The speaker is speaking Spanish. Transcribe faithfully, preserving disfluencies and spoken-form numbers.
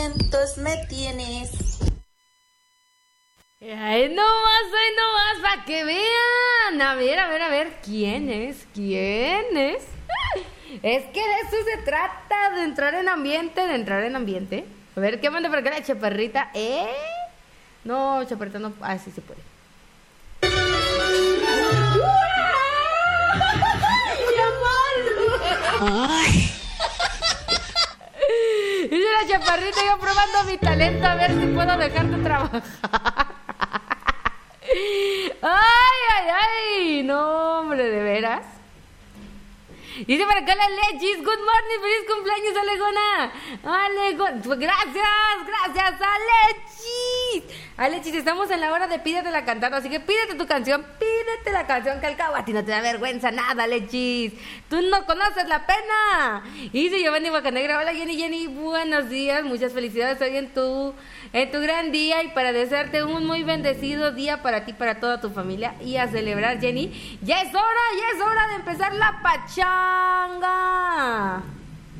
Me tienes. Ay, no más, ay, no más, para que vean. A ver, a ver, a ver, ¿quién es? ¿Quién es? Es que de eso se trata, de entrar en ambiente, de entrar en ambiente. A ver, ¿qué manda por acá la chaparrita? ¿Eh? No, chaparrita no, ah, sí se puede. ¡Ay! Dice la chaparrita, yo probando mi talento a ver si puedo dejar de trabajar. Ay, ay, ay. No, hombre, de veras. Dice para acá la Lechis, good morning, feliz cumpleaños, Alegona. Alegona, pues gracias, gracias, Alechis. Alechis, estamos en la hora de pídetela cantando, así que pídete tu canción, pídete la canción que al cabo a ti no te da vergüenza nada, Alechis. Tú no conoces la pena. Y dice Giovanni Bocanegra, hola Jenny, Jenny, buenos días, muchas felicidades hoy en tu, en tu gran día y para desearte un muy bendecido día para ti, para toda tu familia y a celebrar, Jenny. Ya es hora, ya es hora de empezar la pachanga.